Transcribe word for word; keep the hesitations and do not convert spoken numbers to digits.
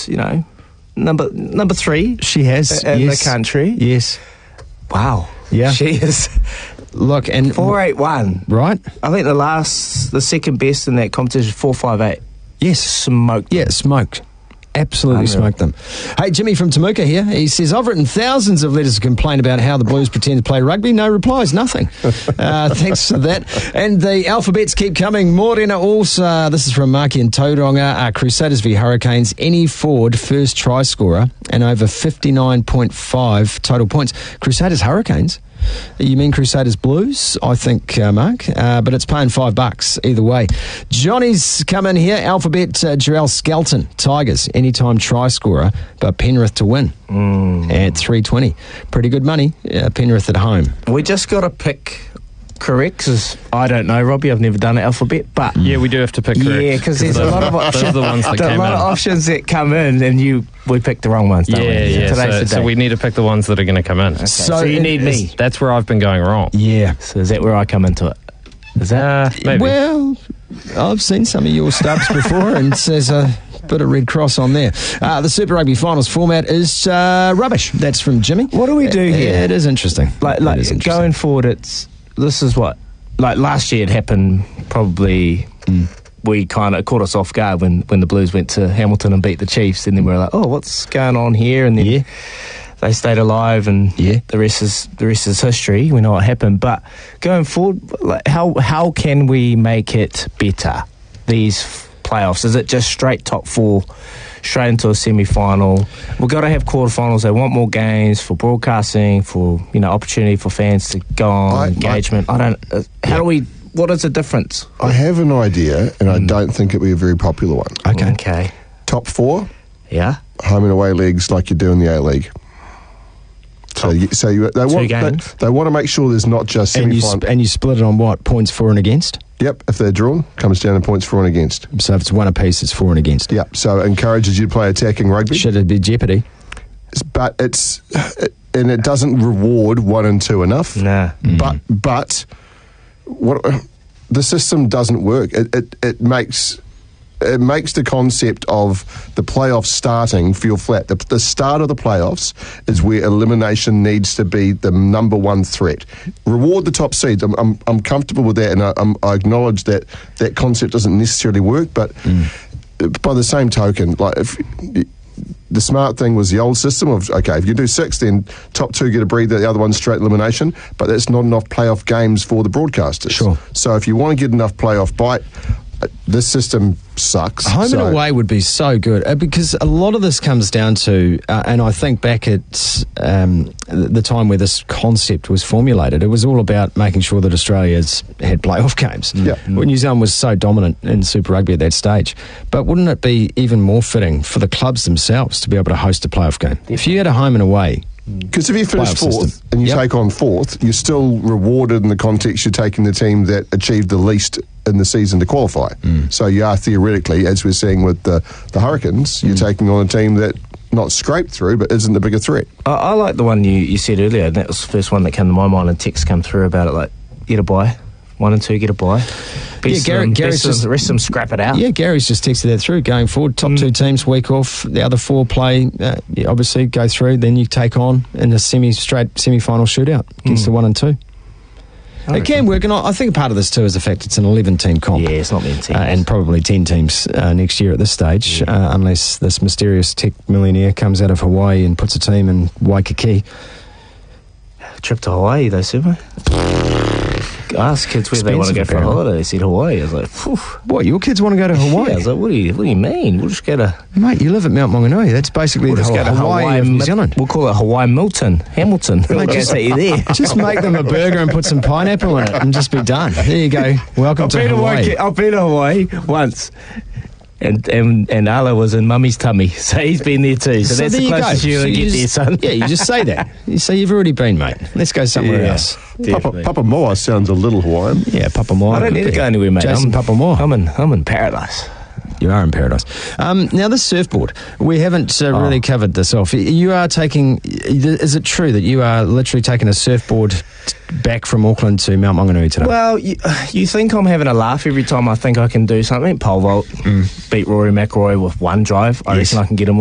is, you know, number number three. She has in yes. the country. Yes. Wow. Yeah. She is. Look, and four eight one. Right. I think the last, the second best in that competition is four five eight. Yes. Smoked. Yeah, smoked. Absolutely Unreal. smoked them. Hey, Jimmy from Temuka here. He says, I've written thousands of letters to complain about how the Blues pretend to play rugby. No replies, nothing. uh, thanks for that. And the alphabets keep coming. Morena also, this is from Maki and Tauranga, uh, Crusaders v Hurricanes. Any forward first try scorer and over fifty-nine point five total points. Crusaders Hurricanes? You mean Crusaders Blues, I think, uh, Mark, uh, but it's paying five bucks either way. Johnny's come in here. Alphabet, uh, Jarrell Skelton, Tigers, anytime try scorer, but Penrith to win mm. at three twenty. Pretty good money, uh, Penrith at home. We just got to pick correct, because I don't know, Robbie, I've never done an alphabet, but yeah, we do have to pick correct. Yeah, because there's a lot of options. Those are the ones that a came lot in. of options that come in, and you we picked the wrong ones, don't yeah, we? Yeah, Today's so, the so day. we need to pick the ones that are going to come in. Okay, so, so you need me. That's where I've been going wrong. Yeah. So is that where I come into it? Is that? Uh, maybe. Well, I've seen some of your stubs before, and there's a bit of red cross on there. Uh, the Super Rugby Finals format is uh, rubbish. That's from Jimmy. What do we do Uh, here? It is interesting. Like, like It is interesting. going forward, it's this is what like last year it happened. Probably Mm. we kind of caught us off guard when, when the Blues went to Hamilton and beat the Chiefs, and then we were like, oh, what's going on here? And then Yeah. they stayed alive, and Yeah. the rest is the rest is history. We know what happened. But going forward, like, how how can we make it better? These f- playoffs, is it just straight top four, straight into a semi-final? We've got to have quarterfinals. They want more games for broadcasting, for you know opportunity for fans to go on, I- engagement. I, I don't. Uh, how Yeah. do we? What is the difference? I have an idea, and I don't think it'll be a very popular one. Okay. Okay. Top four, Yeah. home and away leagues like you do in the A-League. So, you, so you, they want they, games. they want to make sure there's not just And you, semi-final. sp- and you split it on what? Points for and against? Yep, if they're drawn, comes down to points for and against. So if it's one apiece, it's for and against. Yep, so it encourages you to play attacking rugby. Should it be jeopardy? But it's it, and it doesn't reward one and two enough. Nah. But but what the system doesn't work. It, it it makes it makes the concept of the playoffs starting feel flat. The, the start of the playoffs is where elimination needs to be the number one threat. Reward the top seeds. I'm I'm, I'm comfortable with that, and I, I'm, I acknowledge that that concept doesn't necessarily work. But by the same token, like if. The smart thing was the old system of, okay, if you do six, then top two get a breather, the other one's straight elimination, but that's not enough playoff games for the broadcasters. Sure. So if you want to get enough playoff bite, uh, this system sucks. Home so, and away would be so good uh, because a lot of this comes down to, uh, and I think back at um, the time where this concept was formulated, it was all about making sure that Australia's had playoff games. Yeah. Well, New Zealand was so dominant in Super Rugby at that stage. But wouldn't it be even more fitting for the clubs themselves to be able to host a playoff game? If you had a home and away, Because if you finish playoff fourth system. and you Yep. take on fourth, you're still rewarded in the context you're taking the team that achieved the least in the season to qualify. Mm. So you are theoretically, as we're seeing with the, the Hurricanes, you're Mm. taking on a team that not scraped through but isn't the bigger threat. I, I like the one you, you said earlier, and that was the first one that came to my mind, and text come through about it, like, get a buy. One and two, get a buy. Best Yeah, Gary- of them, Gary's best of just- the rest of them scrap it out. yeah, Gary's just texted that through. Going forward, top Mm. two teams, week off. The other four play, uh, yeah, obviously, go through. Then you take on in a semi straight semi final shootout against Mm. the one and two. I It can work, and I I think part of this too is the fact it's an eleven team comp. Yeah, it's not many teams. Uh, and probably ten teams uh, next year at this stage, Yeah. uh, unless this mysterious tech millionaire comes out of Hawaii and puts a team in Waikiki. Trip to Hawaii, though, Super. Ask kids where they want to go Expensive, for a apparently. holiday. They said Hawaii. I was like, phew. What, your kids want to go to Hawaii? Yeah, I was like, what do you, what do you mean? We'll just go to, Mate, you live at Mount Maunganui. That's basically we'll the just whole go to Hawaii, Hawaii, of New Mi- Zealand. We'll call it Hawaii Milton, Hamilton. We'll go just- take you there. Just make them a burger and put some pineapple in it and just be done. There you go. Welcome I've to been to Hawaii. Hawaii. I've been to Hawaii once. And, and and Ala was in Mummy's tummy, so he's been there too. So, that's there the you go. closest you're So going to you get there, just- son. Yeah, you just say that. You say you've already been, mate. Let's go somewhere Yeah. else. Papa, Definitely. Papa Moa sounds a little Hawaiian. Yeah, Papa Moore. I don't need to go anywhere, mate. Jason I'm, Papa Moore. I'm in, I'm in paradise. You are in paradise. Um, now, this surfboard, we haven't uh, really Oh. covered this off. You are taking, is it true that you are literally taking a surfboard back from Auckland to Mount Maunganui today? Well, you, you think I'm having a laugh every time I think I can do something. Pole vault, beat Rory McIlroy with one drive. I Yes. reckon I can get him